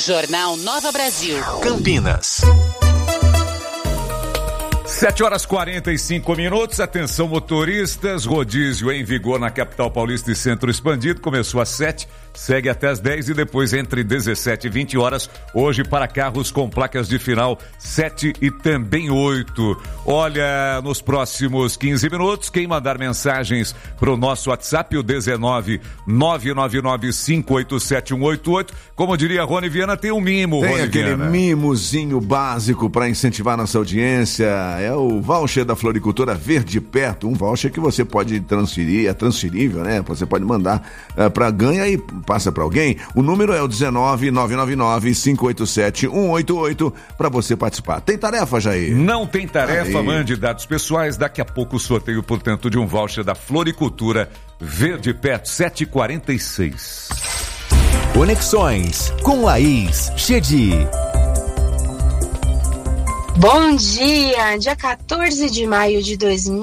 Jornal Nova Brasil. Campinas. 7h45. Atenção, motoristas. Rodízio em vigor na capital paulista e centro expandido. Começou às 7, segue até às 10 e depois entre 17 e 20 horas. Hoje para carros com placas de final 7 e também 8. Olha, nos próximos 15 minutos, quem mandar mensagens para o nosso WhatsApp, o 19-999-587-188. Como diria Rony Viana, tem um mimo, Tem Rony aquele Viana. mimozinho básico para incentivar nossa audiência. É o voucher da Floricultura Verde Perto, um voucher que você pode transferir, é transferível, né? Você pode mandar para ganha e passa para alguém. O número é o 19-999-587-188 para você participar. Tem tarefa, Jair? Não tem tarefa, Aí. mande dados pessoais. Daqui a pouco o sorteio, portanto, de um voucher da Floricultura Verde Perto, 7h46. Conexões com Laís Chedi. Bom dia, dia 14 de maio de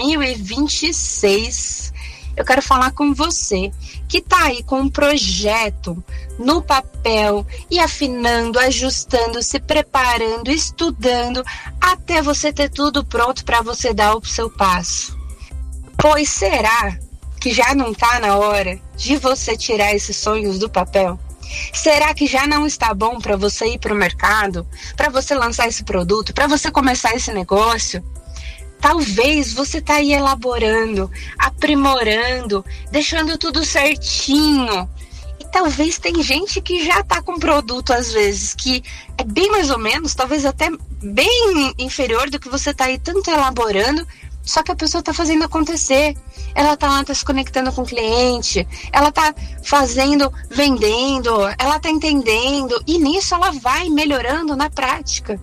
2026, eu quero falar com você que tá aí com um projeto no papel e afinando, ajustando, se preparando, estudando, até você ter tudo pronto para você dar o seu passo. Pois será que já não tá na hora de você tirar esses sonhos do papel? Será que já não está bom para você ir para o mercado, para você lançar esse produto, para você começar esse negócio? Talvez você está aí elaborando, aprimorando, deixando tudo certinho. E talvez tem gente que já está com produto, às vezes, que é bem mais ou menos, talvez até bem inferior do que você está aí tanto elaborando, só que a pessoa está fazendo acontecer. Ela está lá, está se conectando com o cliente, ela está fazendo, vendendo, ela está entendendo, e nisso ela vai melhorando na prática.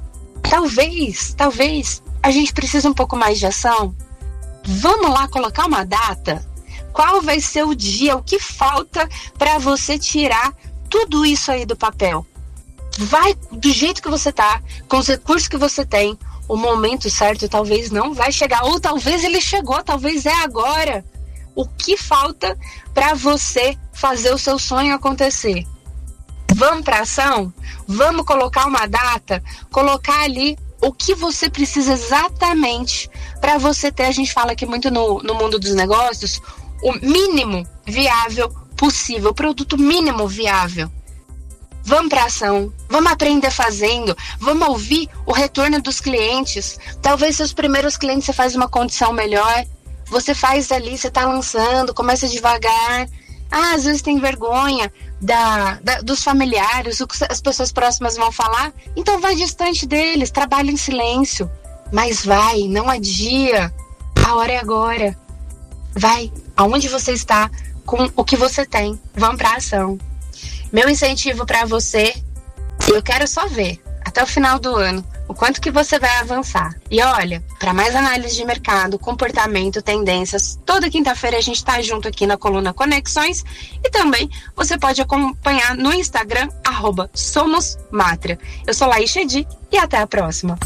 Talvez a gente precise um pouco mais de ação. Vamos lá colocar uma data? Qual vai ser o dia, o que falta para você tirar tudo isso aí do papel? Vai do jeito que você está, com os recursos que você tem. O momento certo talvez não vai chegar, ou talvez ele chegou, talvez é agora. O que falta para você fazer o seu sonho acontecer? Vamos para ação? Vamos colocar uma data? Colocar ali o que você precisa exatamente para você ter, a gente fala aqui muito no mundo dos negócios, o mínimo viável possível, o produto mínimo viável. Vamos para ação, vamos aprender fazendo, vamos ouvir o retorno dos clientes. Talvez seus primeiros clientes você faz uma condição melhor, você faz ali, você está lançando, começa devagar. Às vezes tem vergonha dos familiares, o que as pessoas próximas vão falar, então vai distante deles, trabalha em silêncio. Mas vai, não adia, a hora é agora. Vai, aonde você está, com o que você tem, vamos para ação. Meu incentivo para você, eu quero só ver, até o final do ano, o quanto que você vai avançar. E olha, para mais análise de mercado, comportamento, tendências, toda quinta-feira a gente está junto aqui na coluna Conexões, e também você pode acompanhar no Instagram, @SomosMátria. Eu sou Laís Chedi e até a próxima.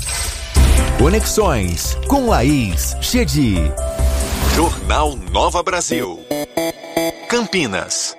Conexões com Laís Chedi. Jornal Nova Brasil. Campinas.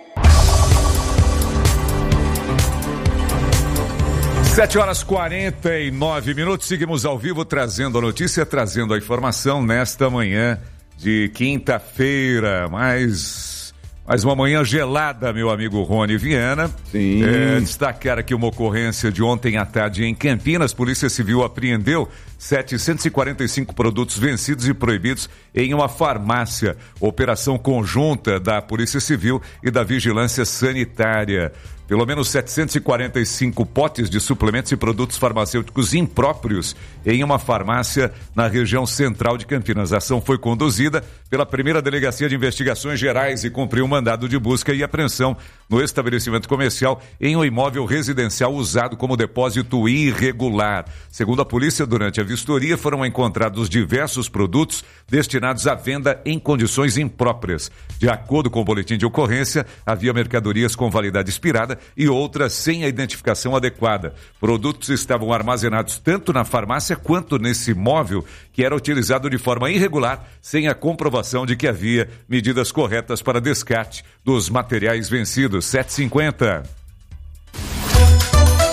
7h49. Seguimos ao vivo trazendo a notícia, trazendo a informação nesta manhã de quinta-feira. Mais uma manhã gelada, meu amigo Rony Viana. Sim. Destacar aqui uma ocorrência de ontem à tarde em Campinas. Polícia Civil apreendeu 745 produtos vencidos e proibidos em uma farmácia. Operação conjunta da Polícia Civil e da Vigilância Sanitária. Pelo menos 745 potes de suplementos e produtos farmacêuticos impróprios em uma farmácia na região central de Campinas. A ação foi conduzida pela primeira Delegacia de Investigações Gerais e cumpriu um mandado de busca e apreensão no estabelecimento comercial em um imóvel residencial usado como depósito irregular. Segundo a polícia, durante a vistoria foram encontrados diversos produtos destinados à venda em condições impróprias. De acordo com o boletim de ocorrência, havia mercadorias com validade expirada e outras sem a identificação adequada. Produtos estavam armazenados tanto na farmácia quanto nesse imóvel, que era utilizado de forma irregular, sem a comprovação de que havia medidas corretas para descarte dos materiais vencidos. 7h50.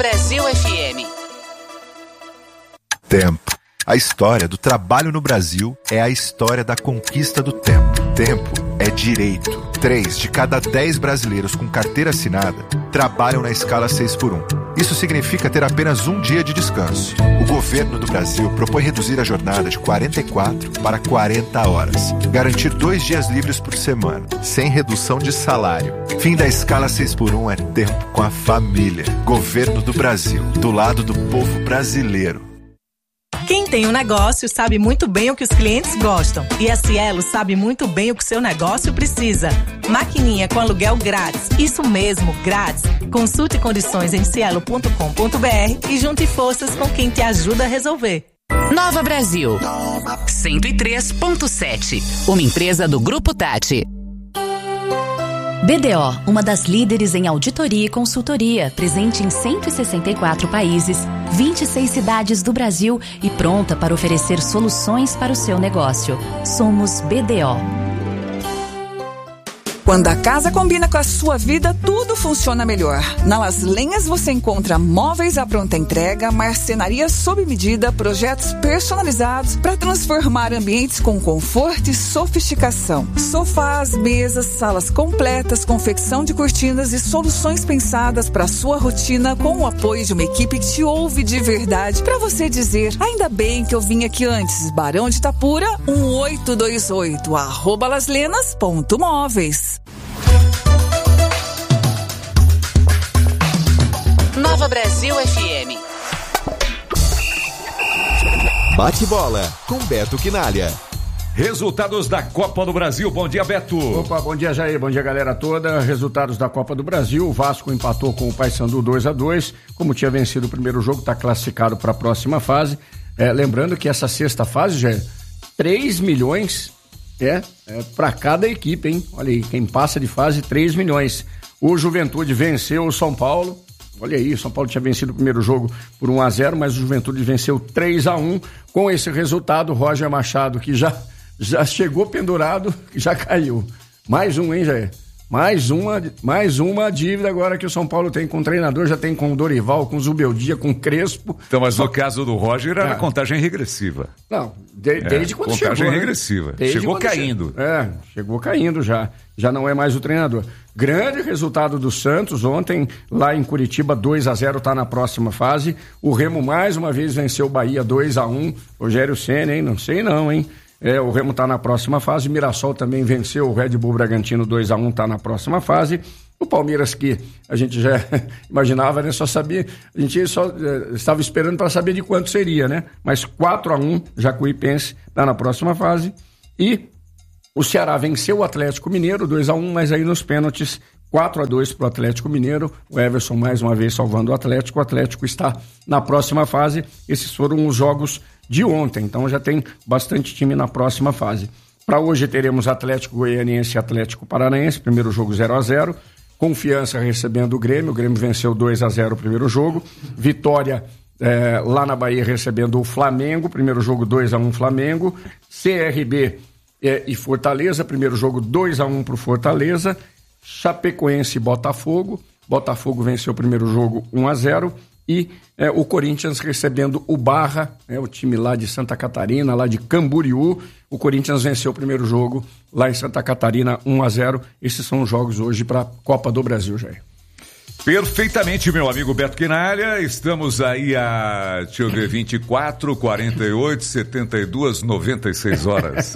Brasil FM. Tempo. A história do trabalho no Brasil é a história da conquista do tempo. Tempo é direito. 3 de cada 10 brasileiros com carteira assinada trabalham na escala 6x1. Isso significa ter apenas um dia de descanso. O governo do Brasil propõe reduzir a jornada de 44 para 40 horas. Garantir 2 dias livres por semana, sem redução de salário. Fim da escala 6x1 é tempo com a família. Governo do Brasil, do lado do povo brasileiro. Quem tem um negócio sabe muito bem o que os clientes gostam. E a Cielo sabe muito bem o que seu negócio precisa. Maquininha com aluguel grátis. Isso mesmo, grátis. Consulte condições em cielo.com.br e junte forças com quem te ajuda a resolver. Nova Brasil 103.7, uma empresa do Grupo Tati. BDO, uma das líderes em auditoria e consultoria, presente em 164 países, 26 cidades do Brasil e pronta para oferecer soluções para o seu negócio. Somos BDO. Quando a casa combina com a sua vida, tudo funciona melhor. Na Las Lenhas você encontra móveis à pronta entrega, marcenaria sob medida, projetos personalizados para transformar ambientes com conforto e sofisticação. Sofás, mesas, salas completas, confecção de cortinas e soluções pensadas para a sua rotina com o apoio de uma equipe que te ouve de verdade para você dizer, ainda bem que eu vim aqui antes. Barão de Itapura, 1828, @laslenas.móveis. Nova Brasil FM. Bate bola com Beto Quinalha. Resultados da Copa do Brasil. Bom dia, Beto. Opa, bom dia, Jair. Bom dia, galera toda. Resultados da Copa do Brasil. O Vasco empatou com o Paysandu 2-2. Como tinha vencido o primeiro jogo, está classificado para a próxima fase. Lembrando que essa sexta fase, Jair, 3 milhões para cada equipe, hein? Olha aí, quem passa de fase, 3 milhões. O Juventude venceu o São Paulo. Olha aí, o São Paulo tinha vencido o primeiro jogo por 1-0, mas o Juventude venceu 3-1. Com esse resultado, o Roger Machado, que já chegou pendurado, já caiu. Mais um, hein, Jair? Mais uma dívida agora que o São Paulo tem com o treinador, já tem com o Dorival, com o Zubeldia, com o Crespo. Então, mas no caso do Roger era contagem regressiva. Não, desde quando chegou. Contagem regressiva. Chegou caindo. Chegou caindo já. Já não é mais o treinador. Grande resultado do Santos ontem, lá em Curitiba, 2-0, tá na próxima fase. O Remo mais uma vez venceu o Bahia 2-1. Rogério Ceni, hein? Não sei não, hein? O Remo tá na próxima fase. Mirassol também venceu o Red Bull Bragantino 2-1, tá na próxima fase. O Palmeiras, que a gente já imaginava, né? A gente só estava esperando para saber de quanto seria, né? Mas 4-1, Jacuipense tá na próxima fase. E o Ceará venceu o Atlético Mineiro 2-1, mas aí nos pênaltis 4-2 para o Atlético Mineiro. O Everson mais uma vez salvando o Atlético. O Atlético está na próxima fase. Esses foram os jogos de ontem, então já tem bastante time na próxima fase. Para hoje teremos Atlético Goianiense e Atlético Paranaense, primeiro jogo 0-0. Confiança recebendo o Grêmio venceu 2-0 o primeiro jogo. Vitória lá na Bahia recebendo o Flamengo, primeiro jogo 2-1 Flamengo. CRB e Fortaleza, primeiro jogo 2-1 para o Fortaleza. Chapecoense e Botafogo venceu o primeiro jogo 1-0. E o Corinthians recebendo o Barra, o time lá de Santa Catarina, lá de Camboriú. O Corinthians venceu o primeiro jogo lá em Santa Catarina 1-0. Esses são os jogos hoje para a Copa do Brasil, Jair. Perfeitamente, meu amigo Beto Quinalha. Estamos aí a, 24, 48, 72, 96 horas.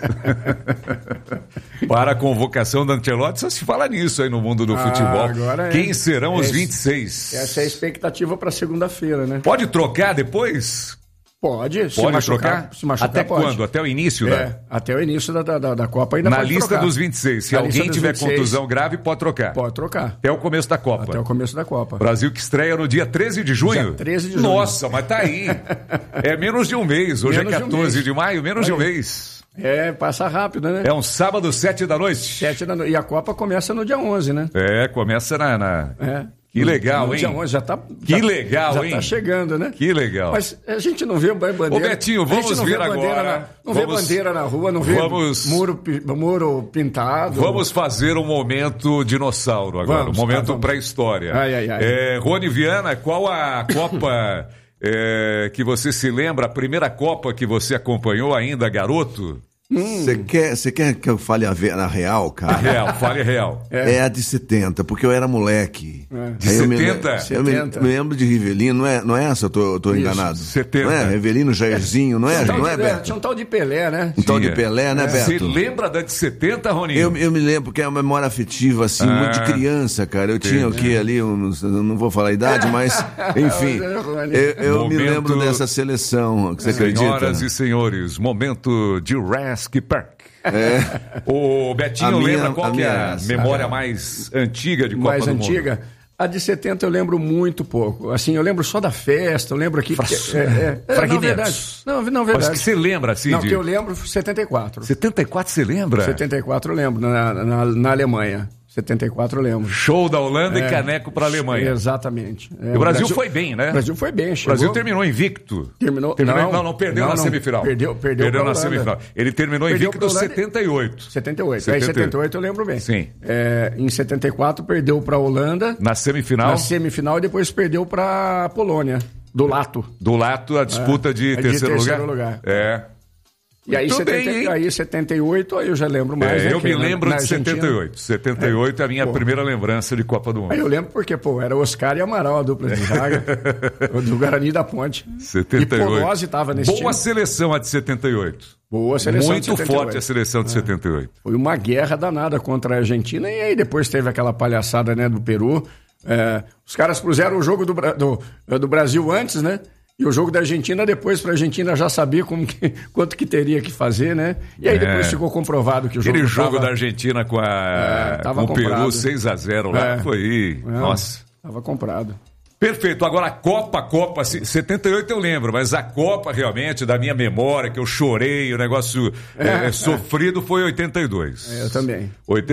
Para a convocação da Ancelotti, só se fala nisso aí no mundo do futebol. Quem serão os 26? Essa é a expectativa para segunda-feira, né? Pode trocar depois? Pode trocar? Se machucar, até pode. Quando? Até o início? Até o início da Copa ainda na pode lista trocar. dos 26. Se alguém tiver 26, contusão grave, pode trocar. Pode trocar. Até o começo da Copa. Até o começo da Copa. Brasil que estreia no dia 13 de junho. Dia 13 de junho. Nossa, mas tá aí. É menos de um mês. Hoje menos é 14 de maio, menos de um mês. Passa rápido, né? É um sábado, 7 da noite. 7 da noite. E a Copa começa no dia 11, né? Começa na Que legal, no hein? Dia 11 já tá, que legal, já hein? tá chegando, né? Que legal. Mas a gente não vê bandeira. Ô, Betinho, vamos ver agora. Não vê bandeira na rua, não vê muro pintado. Vamos fazer um momento dinossauro agora, Vamos, um momento vamos. pré-história. Ai. Rony Viana, qual a Copa que você se lembra, a primeira Copa que você acompanhou ainda, garoto? Você quer que eu fale a real, cara? Fale a real. É a de 70, porque eu era moleque. De 70? Eu me lembro de Rivelino, não é essa? Eu tô enganado. 70. Não é? Rivelino, Jairzinho, não é, Beto? Tinha um tal de Pelé, né? Um tal de Pelé, né, Beto? Você lembra da de 70, Roninho? Eu me lembro, porque é uma memória afetiva, assim, muito de criança, cara. Eu tinha o que ali, não vou falar a idade, mas, enfim. Eu me lembro dessa seleção, que você acredita? Senhoras e senhores, momento de Jurassic Park. O Betinho lembra qual que é a memória mais antiga de Copa mais do antiga? Mundo? A de 70 eu lembro muito pouco. Assim, eu lembro só da festa, eu lembro aqui... Fragmentos. Não, verdade. Mas que você lembra, assim? Não, que eu lembro 74. 74 você lembra? 74 eu lembro, na Alemanha. 74 eu lembro. Show da Holanda e caneco para a Alemanha. Exatamente. O Brasil foi bem, né? O Brasil foi bem. O Brasil terminou invicto. Terminou não, perdeu na semifinal. Perdeu na semifinal. Ele terminou invicto em 78. 78. Aí 78 eu lembro bem. Sim. Em 74 perdeu para a Holanda. Na semifinal. E depois perdeu para a Polônia. Do Lato. A disputa de terceiro lugar. E aí, 78, aí eu já lembro mais. Eu me lembro de 78. 78 é a minha primeira lembrança de Copa do Mundo. Aí eu lembro porque, era Oscar e Amaral, a dupla de zaga, do Guarani da Ponte. 78. E Polozzi estava nesse time. Boa seleção a de 78. Boa seleção Muito de 78. forte a seleção de 78. Foi uma guerra danada contra a Argentina, e aí depois teve aquela palhaçada, né, do Peru. Os caras puseram o jogo do Brasil antes, né? E o jogo da Argentina depois, para a Argentina já saber quanto que teria que fazer, né? E aí depois ficou comprovado que o jogo... Aquele jogo da Argentina com o Peru 6-0 lá, foi... Nossa. Tava comprado. Perfeito. Agora a Copa, 78 eu lembro, mas a Copa realmente, da minha memória, que eu chorei, o negócio sofrido, foi 82. Eu também.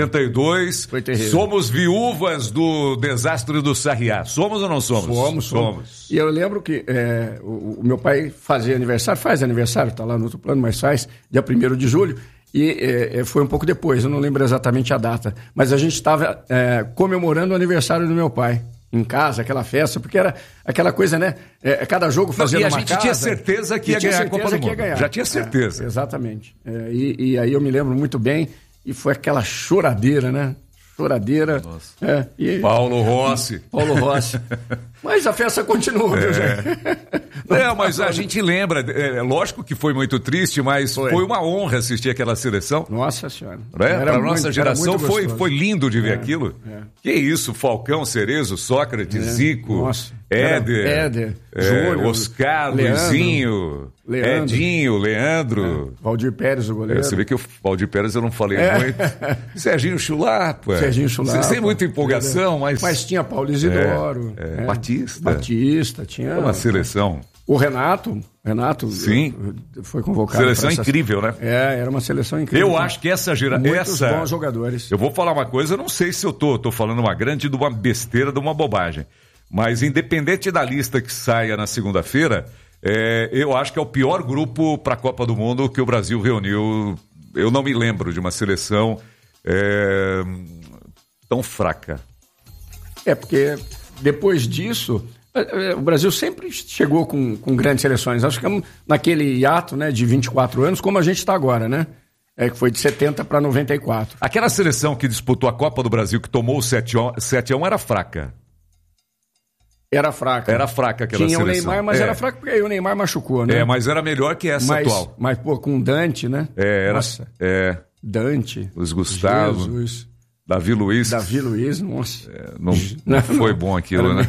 82. Foi terrível. Somos viúvas do desastre do Sarriá. Somos ou não somos? Somos. E eu lembro que o meu pai faz aniversário, tá lá no outro plano, mas faz, dia 1º de julho. E foi um pouco depois, eu não lembro exatamente a data. Mas a gente estava comemorando o aniversário do meu pai. Em casa, aquela festa, porque era aquela coisa, né? Cada jogo fazendo uma casa. E a gente tinha certeza que ia ganhar a Copa do Mundo. Já tinha certeza. Exatamente. E aí eu me lembro muito bem, e foi aquela choradeira, né? Nossa. Paulo Rossi. Mas a festa continua, viu, gente? Mas a gente lembra, lógico que foi muito triste, mas foi uma honra assistir aquela seleção. Nossa Senhora. Para a nossa geração foi lindo de ver aquilo. Que isso, Falcão, Cerezo, Sócrates, Zico, Éder, Júnior, Oscar, Luizinho, Edinho, Leandro. Valdir Pérez, o goleiro. Você vê que o Valdir Pérez eu não falei muito. Serginho Chulapa. Sem muita empolgação, mas tinha Paulo Isidoro. Batista, tinha. Uma seleção. O Renato, sim, foi convocado. Seleção incrível, né? Era uma seleção incrível. Eu acho que essa geração... Muitos bons jogadores. Eu vou falar uma coisa, eu não sei se eu tô falando uma grande de uma besteira, de uma bobagem. Mas independente da lista que saia na segunda-feira, eu acho que é o pior grupo para a Copa do Mundo que o Brasil reuniu. Eu não me lembro de uma seleção tão fraca. Porque depois disso... O Brasil sempre chegou com grandes seleções. Nós ficamos naquele hiato, né, de 24 anos, como a gente está agora, né? Que foi de 70 para 94. Aquela seleção que disputou a Copa do Brasil, que tomou o 7-1, era fraca. Era fraca aquela seleção. Tinha o Neymar, mas era fraca porque aí o Neymar machucou, né? Mas era melhor que essa atual. Mas, com Dante, né? Nossa. Dante. Luiz Gustavo. Jesus. Davi Luiz, nossa. Não foi bom aquilo, né?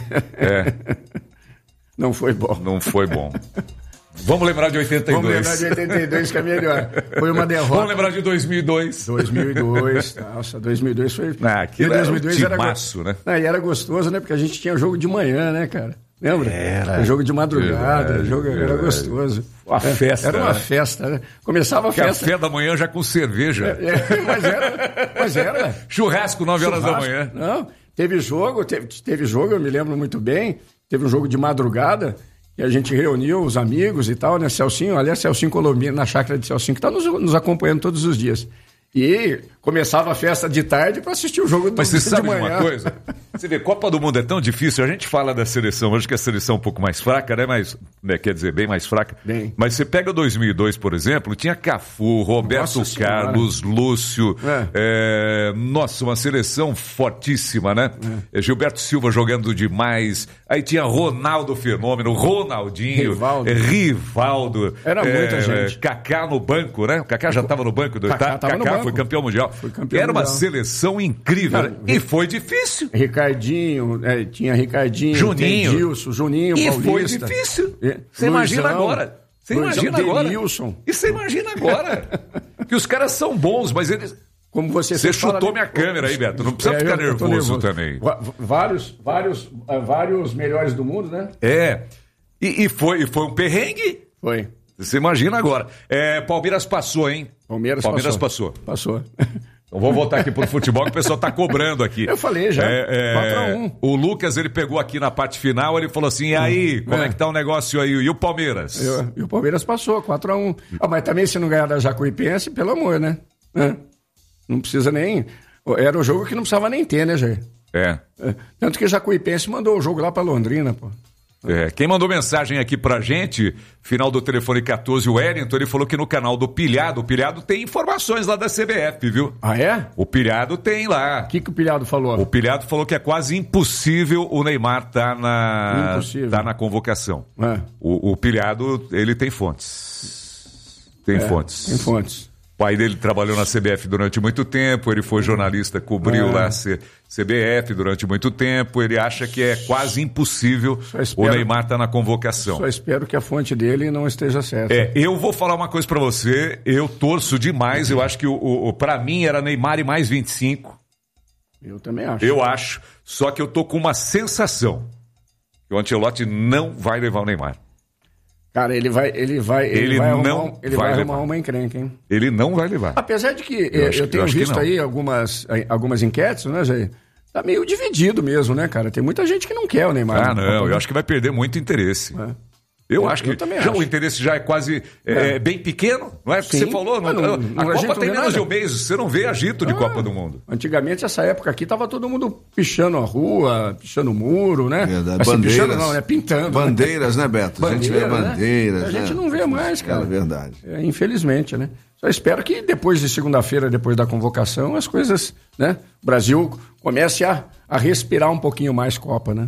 Não foi bom. Não foi bom. Vamos lembrar de 82. Vamos lembrar de 82, que é melhor. Foi uma derrota. Vamos lembrar de 2002. 2002, nossa, 2002 foi... Aquilo 2002 era um timaço, né? E era gostoso, né? Porque a gente tinha jogo de manhã, né, cara? Lembra? Era. Jogo de madrugada, era gostoso. Uma festa. Era uma festa, né? Começava a festa. Café da manhã já com cerveja. Mas era. Churrasco, 9 horas da manhã. Não, teve jogo, eu me lembro muito bem, teve um jogo de madrugada, e a gente reuniu os amigos e tal, né? Celcinho, aliás, Celcinho Colombino, na chácara de Celcinho, que tá nos acompanhando todos os dias. E começava a festa de tarde para assistir o jogo do Mas você sabe de manhã. uma coisa? Você vê, Copa do Mundo é tão difícil, a gente fala da seleção, hoje que a seleção é um pouco mais fraca, né? Mas, quer dizer, bem mais fraca. Bem. Mas você pega 2002, por exemplo, tinha Cafu, Roberto Carlos, Lúcio, nossa, uma seleção fortíssima, né? Gilberto Silva jogando demais, aí tinha Ronaldo Fenômeno, Ronaldinho, Rivaldo. Era muita gente. Kaká no banco, né? O Kaká já estava no banco. Kaká tava no banco. Foi campeão mundial. Era uma seleção incrível, né? E foi difícil. Ricardinho, tinha Ricardinho, Juninho, Edilson, Juninho, e Paulista. foi difícil. Você imagina agora. Você imagina agora. Denilson. E você imagina agora. Que os caras são bons, mas eles... Como você chutou minha câmera aí, Beto. Não precisa ficar nervoso também. Vários melhores do mundo, né? E foi um perrengue. Foi. Você imagina agora. Palmeiras passou, hein? Palmeiras passou. Então vou voltar aqui pro futebol que o pessoal tá cobrando aqui. Eu falei já, 4-1. O Lucas, ele pegou aqui na parte final, ele falou assim, e aí, como é que tá o negócio aí? E o Palmeiras? E o Palmeiras passou, 4-1. Mas também se não ganhar da Jacuipense, pelo amor, né? Não precisa nem... Era um jogo que não precisava nem ter, né, Jair? Tanto que a Jacuipense mandou o jogo lá pra Londrina, pô. Quem mandou mensagem aqui pra gente, final do telefone 14, o Wellington, ele falou que no canal do Pilhado, o Pilhado tem informações lá da CBF, viu? Ah, é? O Pilhado tem lá. O que o Pilhado falou? O Pilhado falou que é quase impossível o Neymar tá na convocação. O Pilhado, ele tem fontes. Tem fontes. O pai dele trabalhou na CBF durante muito tempo, ele foi jornalista, cobriu lá a CBF durante muito tempo, ele acha que é quase impossível o Neymar estar na convocação. Só espero que a fonte dele não esteja certa. Eu vou falar uma coisa pra você, eu torço demais, eu acho que pra mim era Neymar e mais 25. Eu também acho. Eu acho, só que eu tô com uma sensação que o Ancelotti não vai levar o Neymar. Cara, ele vai arrumar uma encrenca, hein? Ele não vai levar. Apesar de que eu tenho visto aí algumas enquetes, né, Jair? Tá meio dividido mesmo, né, cara? Tem muita gente que não quer o Neymar. Não, eu acho que vai perder muito interesse. Eu acho que o interesse já é quase bem pequeno, não é? Porque você falou, a Copa tem menos de um mês, você não vê agito de Copa do Mundo. Antigamente, essa época aqui, tava todo mundo pichando a rua, pichando o muro, né? Bandeiras. Pichando não, né? Pintando. Bandeiras, né, Beto? A gente vê bandeiras. A gente não vê mais, cara. É verdade. Infelizmente, né? Só espero que depois de segunda-feira, depois da convocação, as coisas, né? O Brasil comece a respirar um pouquinho mais Copa, né?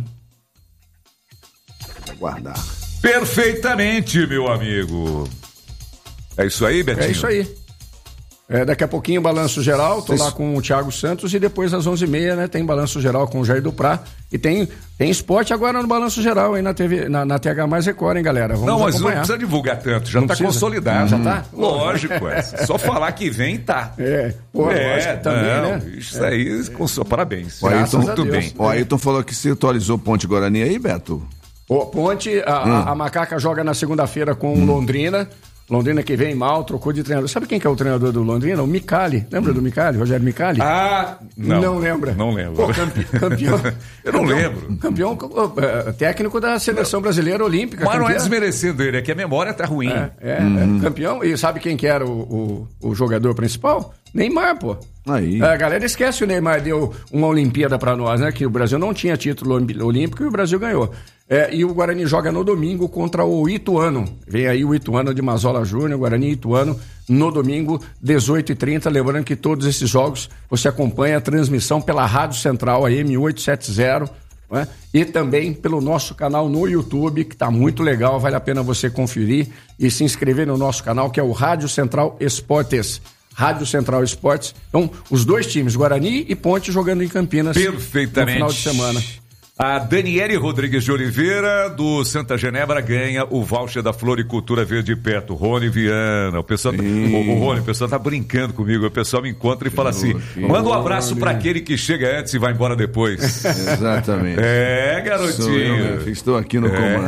Aguardar. Perfeitamente, meu amigo. É isso aí, Betinho? É isso aí. Daqui a pouquinho, balanço geral. Tô lá com o Thiago Santos e depois às 11h30, né? Tem balanço geral com o Jair Duprá. E tem esporte agora no balanço geral aí na TV, na TH mais Record, hein, galera? Vamos mas acompanhar. não precisa divulgar tanto, já não tá consolidado. Já tá? Lógico, só falar que vem, tá. Lógico, também, né? Isso aí, parabéns. Muito bem. O Ailton falou que se atualizou Ponte Guarani aí, Beto. Ponte, a Macaca joga na segunda-feira com Londrina. Londrina que vem mal, trocou de treinador. Sabe quem que é o treinador do Londrina? O Micali. Lembra do Micali? Rogério Micali? Não lembra. Não lembro. Pô, campeão. Eu não lembro. Campeão técnico da Seleção Brasileira Olímpica. Mas não é desmerecendo ele, é que a memória tá ruim. Campeão. E sabe quem que era o jogador principal? Neymar, pô. Aí. A galera esquece, o Neymar deu uma Olimpíada pra nós, né? Que o Brasil não tinha título olímpico e o Brasil ganhou. E o Guarani joga no domingo contra o Ituano. Vem aí o Ituano de Mazola Júnior, Guarani e Ituano, no domingo, 18h30. Lembrando que todos esses jogos você acompanha a transmissão pela Rádio Central, a M870, né? E também pelo nosso canal no YouTube, que tá muito legal, vale a pena você conferir e se inscrever no nosso canal, que é o Rádio Central Esportes. Rádio Central Esportes. Então, os dois times, Guarani e Ponte, jogando em Campinas. Perfeitamente. No final de semana. A Daniele Rodrigues de Oliveira, do Santa Genebra, ganha o voucher da Floricultura Verde Perto. Rony Viana. O pessoal Rony, o pessoal tá brincando comigo. O pessoal me encontra e fala assim: manda um abraço para aquele que chega antes e vai embora depois. Exatamente. Garotinho. Estou aqui no comando.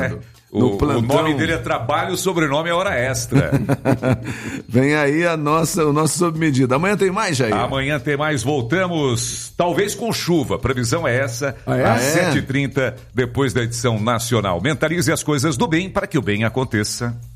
no plantão. O nome dele é trabalho, o sobrenome é hora extra. Vem aí o nosso sob medida. Amanhã tem mais, Jair? Amanhã tem mais, voltamos, talvez com chuva. A previsão é essa, às 7h30, depois da edição nacional. Mentalize as coisas do bem para que o bem aconteça.